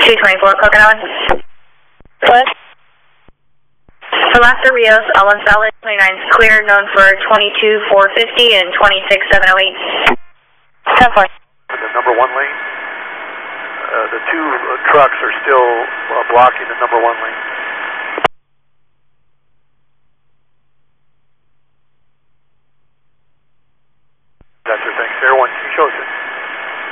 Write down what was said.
224, Coconut. What? Salasta Rios, Gonzalez, 29 clear, known for 22450 and 26708. 10-4. The number 1 lane. The two trucks are still blocking the number 1 lane.